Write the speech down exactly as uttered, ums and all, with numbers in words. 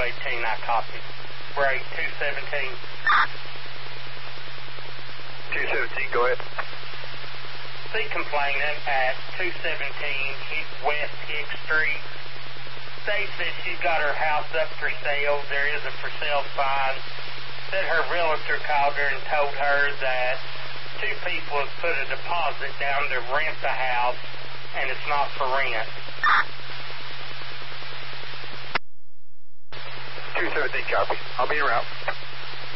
eighteen, I copy. Ray, two seventeen. two seventeen, go ahead. See complainant at two seventeen West Hicks Street. They said she's got her house up for sale. There is a for sale sign. Said her realtor called her and told her that two people have put a deposit down to rent the house, and it's not for rent. two seventeen, copy. I'll be en route.